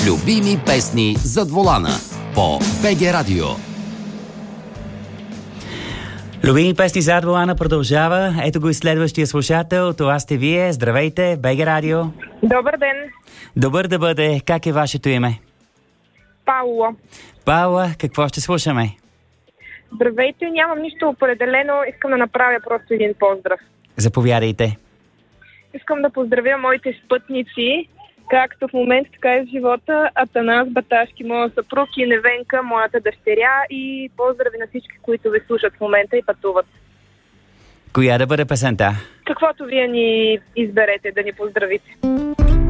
Любими песни зад волана по БГ Радио. Любими песни зад волана продължава. Ето го и следващия слушател. Това сте вие. Здравейте, БГ Радио. Добър ден. Добър да бъде. Как е вашето име? Паула. Паула, какво ще слушаме? Здравейте, нямам нищо определено. Искам да направя просто един поздрав. Заповядайте. Искам да поздравя моите спътници, както в момента, така и в живота. Атанас Баташки, моя съпруг, и Невенка, моята дъщеря, и поздрави на всички, които ви слушат в момента и пътуват. Коя да бъде песента? Каквото вие ни изберете да ни поздравите.